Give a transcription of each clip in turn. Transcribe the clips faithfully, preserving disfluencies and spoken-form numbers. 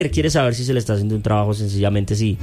quiere saber si se le está haciendo un trabajo, sencillamente si,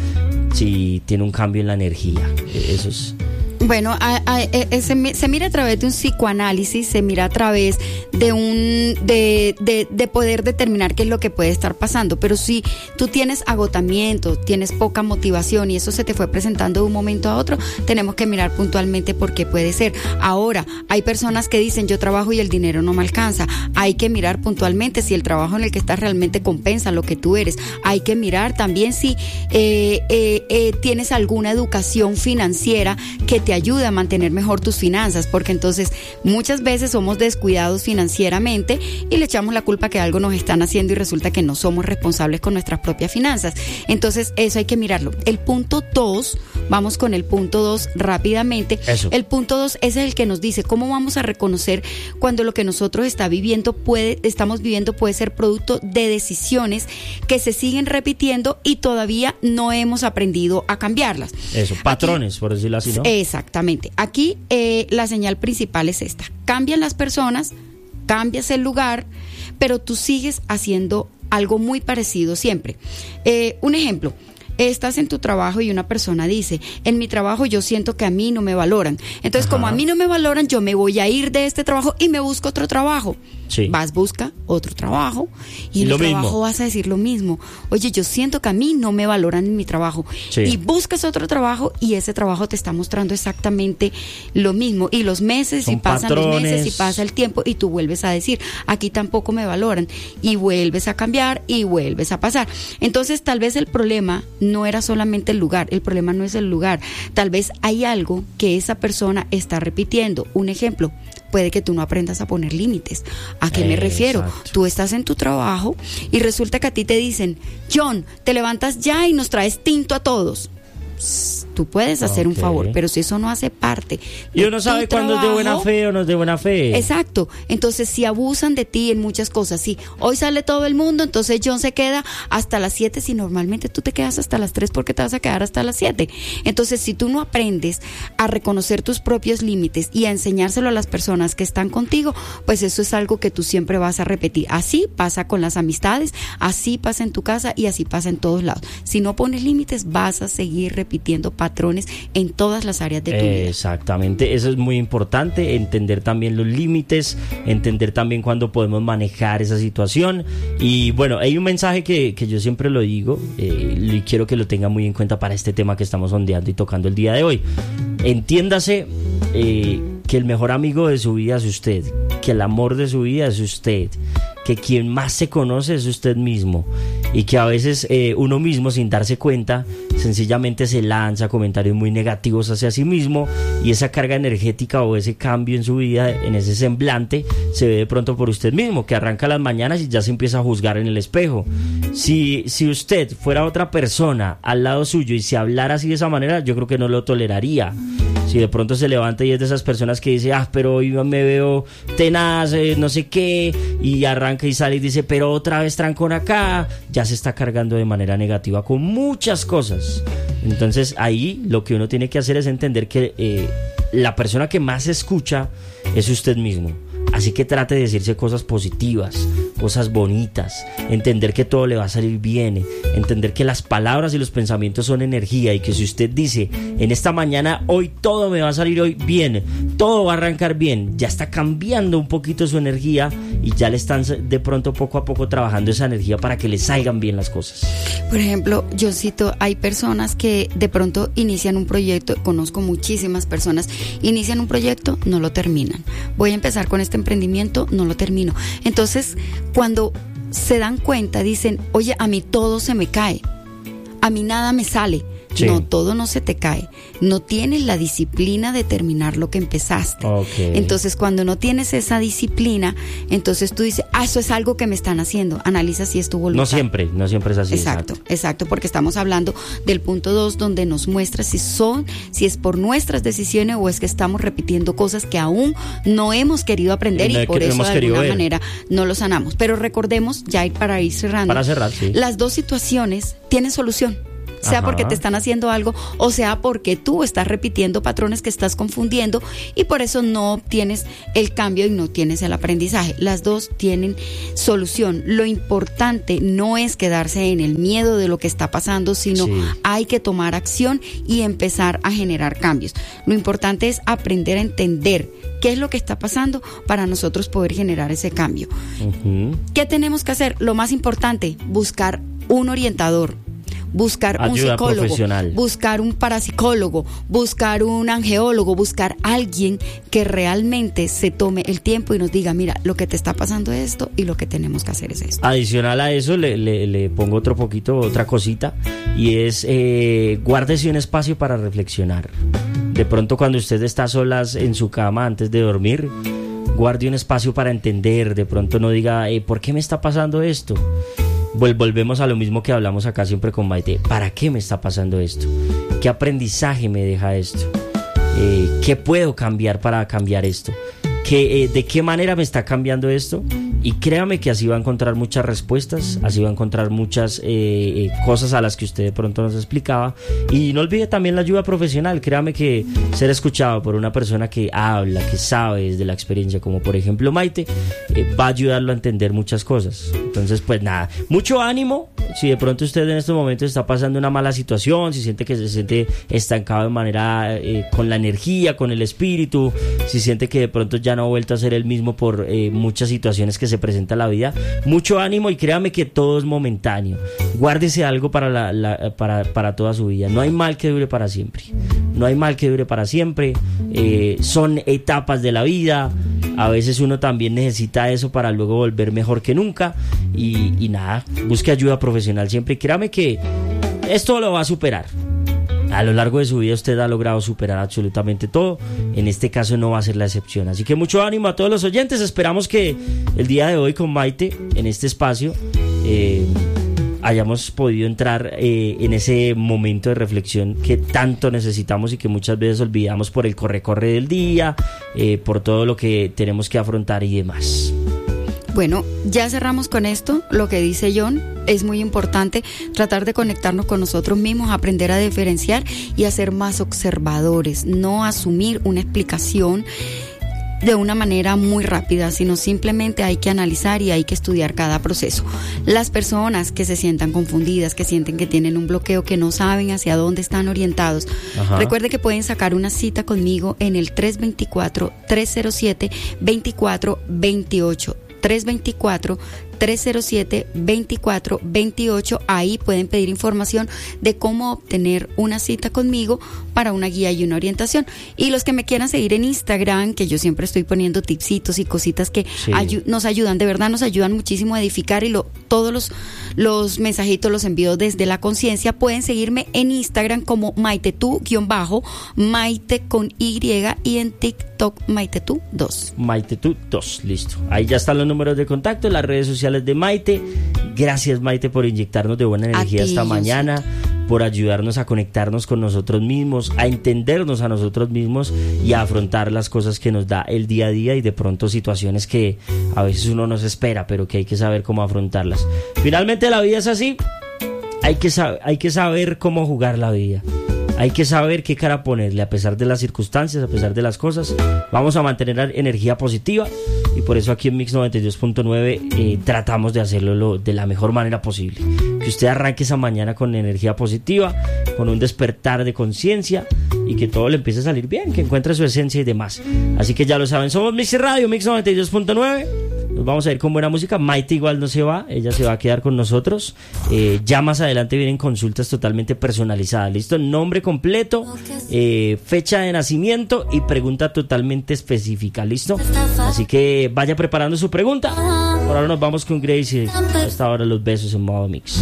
si tiene un cambio en la energía. Eso es... Bueno, a, a, a, se, se mira a través de un psicoanálisis, se mira a través de un de, de, de poder determinar qué es lo que puede estar pasando. Pero si tú tienes agotamiento, tienes poca motivación y eso se te fue presentando de un momento a otro, tenemos que mirar puntualmente por qué puede ser. Ahora, hay personas que dicen yo trabajo y el dinero no me alcanza. Hay que mirar puntualmente si el trabajo en el que estás realmente compensa lo que tú eres. Hay que mirar también si eh, eh, eh, tienes alguna educación financiera que te ayuda a mantener mejor tus finanzas, porque entonces muchas veces somos descuidados financieramente y le echamos la culpa que algo nos están haciendo y resulta que no somos responsables con nuestras propias finanzas. Entonces eso hay que mirarlo. El punto dos, vamos con el punto dos rápidamente. Eso. El punto dos es el que nos dice cómo vamos a reconocer cuando lo que nosotros está viviendo puede, estamos viviendo puede ser producto de decisiones que se siguen repitiendo y todavía no hemos aprendido a cambiarlas. Eso, patrones, Aquí, por decirlo así, ¿no? Exactamente. Aquí eh, la señal principal es esta. Cambian las personas, cambias el lugar, pero tú sigues haciendo algo muy parecido siempre. Eh, un ejemplo. Estás en tu trabajo y una persona dice, en mi trabajo yo siento que a mí no me valoran. Entonces, Ajá. como a mí no me valoran, yo me voy a ir de este trabajo y me busco otro trabajo. Sí. Vas, busca otro trabajo y, y en lo el trabajo mismo. vas a decir lo mismo. Oye, yo siento que a mí no me valoran en mi trabajo. Sí. Y buscas otro trabajo y ese trabajo te está mostrando exactamente lo mismo. Y los meses, Son y pasan patrones. los meses, y pasa el tiempo y tú vuelves a decir, aquí tampoco me valoran. Y vuelves a cambiar y vuelves a pasar. Entonces, tal vez el problema no era solamente el lugar, el problema no es el lugar. Tal vez hay algo que esa persona está repitiendo. Un ejemplo, puede que tú no aprendas a poner límites. ¿A qué me Exacto. refiero? Tú estás en tu trabajo y resulta que a ti te dicen, John, te levantas ya y nos traes tinto a todos. Psst, tú puedes hacer okay. un favor, pero si eso no hace parte y uno sabe cuándo es de buena fe o no es de buena fe. Exacto. Entonces, si abusan de ti en muchas cosas, si hoy sale todo el mundo, entonces John se queda hasta las siete, si normalmente tú te quedas hasta las tres porque te vas a quedar hasta las siete. Entonces, si tú no aprendes a reconocer tus propios límites y a enseñárselo a las personas que están contigo, pues eso es algo que tú siempre vas a repetir. Así pasa con las amistades, así pasa en tu casa y así pasa en todos lados. Si no pones límites, vas a seguir repitiendo patrones en todas las áreas de tu vida. Exactamente, eso es muy importante, entender también los límites, entender también cuándo podemos manejar esa situación. Y bueno, hay un mensaje que, que yo siempre lo digo eh, y quiero que lo tenga muy en cuenta para este tema que estamos ondeando y tocando el día de hoy. Entiéndase eh, que el mejor amigo de su vida es usted, que el amor de su vida es usted, que quien más se conoce es usted mismo y que a veces eh, uno mismo sin darse cuenta sencillamente se lanza comentarios muy negativos hacia sí mismo y esa carga energética o ese cambio en su vida, en ese semblante, se ve de pronto por usted mismo, que arranca las mañanas y ya se empieza a juzgar en el espejo. Si, si usted fuera otra persona al lado suyo y se hablara así de esa manera, yo creo que no lo toleraría. Si de pronto se levanta y es de esas personas que dice, ah, pero hoy me veo tenaz, eh, no sé qué, y arranca y sale y dice, pero otra vez trancón acá, ya se está cargando de manera negativa con muchas cosas. Entonces ahí lo que uno tiene que hacer es entender que eh, la persona que más escucha es usted mismo. Así que trate de decirse cosas positivas, cosas bonitas, entender que todo le va a salir bien, entender que las palabras y los pensamientos son energía y que si usted dice, en esta mañana, hoy todo me va a salir hoy bien, todo va a arrancar bien, ya está cambiando un poquito su energía y ya le están de pronto poco a poco trabajando esa energía para que le salgan bien las cosas. Por ejemplo, yo cito, hay personas que de pronto inician un proyecto, conozco muchísimas personas, inician un proyecto, no lo terminan. Voy a empezar con este emprendimiento, no lo termino. Entonces, cuando se dan cuenta, dicen, oye, a mí todo se me cae, a mí nada me sale. Sí. No, todo no se te cae. No tienes la disciplina de terminar lo que empezaste. Okay. Entonces, cuando no tienes esa disciplina, entonces tú dices, ah, eso es algo que me están haciendo. Analiza si es tu voluntad. No siempre, no siempre es así. Exacto, exacto, exacto, porque estamos hablando del punto dos, donde nos muestra si son, si es por nuestras decisiones o es que estamos repitiendo cosas que aún no hemos querido aprender y, no y por eso de alguna ver. manera no lo sanamos. Pero recordemos, ya para ir cerrando, para cerrar, sí. las dos situaciones tienen solución. sea Ajá. porque te están haciendo algo o sea porque tú estás repitiendo patrones que estás confundiendo y por eso no obtienes el cambio y no tienes el aprendizaje. Las dos tienen solución. Lo importante no es quedarse en el miedo de lo que está pasando, sino Sí. hay que tomar acción y empezar a generar cambios. Lo importante es aprender a entender qué es lo que está pasando para nosotros poder generar ese cambio. Ujú. ¿Qué tenemos que hacer? Lo más importante, buscar un orientador, buscar un Ayuda psicólogo, profesional. buscar un parapsicólogo, buscar un angeólogo, buscar alguien que realmente se tome el tiempo y nos diga, mira, lo que te está pasando es esto y lo que tenemos que hacer es esto. Adicional a eso, le, le, le pongo otro poquito, otra cosita, y es eh, guárdese un espacio para reflexionar. De pronto cuando usted está a solas en su cama antes de dormir, guarde un espacio para entender. De pronto no diga, eh, ¿por qué me está pasando esto? Vol- volvemos a lo mismo que hablamos acá siempre con Maite. ¿Para qué me está pasando esto? ¿Qué aprendizaje me deja esto? Eh, ¿Qué puedo cambiar para cambiar esto? ¿Qué, eh, ¿De qué manera me está cambiando esto? Y créame que así va a encontrar muchas respuestas, así va a encontrar muchas eh, eh, cosas a las que usted de pronto nos explicaba. Y no olvide también la ayuda profesional. Créame que ser escuchado por una persona que habla, que sabe desde la experiencia, como por ejemplo Maite, eh, va a ayudarlo a entender muchas cosas. Entonces, pues nada, mucho ánimo. Si de pronto usted en estos momentos está pasando una mala situación, si siente que se siente estancado de manera eh, con la energía, con el espíritu, si siente que de pronto ya no ha vuelto a ser el mismo por eh, muchas situaciones que se presenta en la vida, mucho ánimo y créame que todo es momentáneo. Guárdese algo para, la, la, para, para toda su vida. No hay mal que dure para siempre. No hay mal que dure para siempre. Eh, son etapas de la vida. A veces uno también necesita eso para luego volver mejor que nunca. Y, y nada, busque ayuda profesional siempre. Y créame que esto lo va a superar. A lo largo de su vida usted ha logrado superar absolutamente todo. En este caso no va a ser la excepción. Así que mucho ánimo a todos los oyentes. Esperamos que el día de hoy con Maite, en este espacio, eh, hayamos podido entrar eh, en ese momento de reflexión que tanto necesitamos y que muchas veces olvidamos por el corre-corre del día, eh, por todo lo que tenemos que afrontar y demás. Bueno, ya cerramos con esto, lo que dice John, es muy importante tratar de conectarnos con nosotros mismos, aprender a diferenciar y a ser más observadores, no asumir una explicación de una manera muy rápida, sino simplemente hay que analizar y hay que estudiar cada proceso. Las personas que se sientan confundidas, que sienten que tienen un bloqueo, que no saben hacia dónde están orientados, Ajá. recuerde que pueden sacar una cita conmigo en el tres dos cuatro, tres cero siete, dos cuatro dos ocho. tres dos cuatro, tres cero siete, dos cuatro dos ocho. Ahí pueden pedir información de cómo obtener una cita conmigo para una guía y una orientación. Y los que me quieran seguir en Instagram, que yo siempre estoy poniendo tipsitos y cositas que Sí. ayu- nos ayudan, de verdad nos ayudan muchísimo a edificar, y lo, todos los, los mensajitos los envío desde la conciencia. Pueden seguirme en Instagram como Maitetú guión bajo, Maite con Y, y en TikTok Maitetú dos. Maite tú dos, listo. Ahí ya están los números de contacto, las redes sociales de Maite. Gracias, Maite, por inyectarnos de buena energía ti, esta José. mañana, por ayudarnos a conectarnos con nosotros mismos, a entendernos a nosotros mismos y a afrontar las cosas que nos da el día a día y de pronto situaciones que a veces uno no se espera, pero que hay que saber cómo afrontarlas. Finalmente la vida es así. Hay que sab- hay que saber cómo jugar la vida. Hay que saber qué cara ponerle a pesar de las circunstancias, a pesar de las cosas. Vamos a mantener la energía positiva y por eso aquí en Mix noventa y dos punto nueve eh, tratamos de hacerlo lo, de la mejor manera posible. Que usted arranque esa mañana con energía positiva, con un despertar de conciencia y que todo le empiece a salir bien, que encuentre su esencia y demás. Así que ya lo saben, somos Mix Radio, Mix noventa y dos punto nueve. Nos vamos a ir con buena música. Maite igual no se va, ella se va a quedar con nosotros. Eh, ya más adelante vienen consultas totalmente personalizadas. ¿Listo? Nombre completo, eh, fecha de nacimiento y pregunta totalmente específica. ¿Listo? Así que vaya preparando su pregunta. Por ahora nos vamos con Gracie. Hasta ahora los besos en modo mix.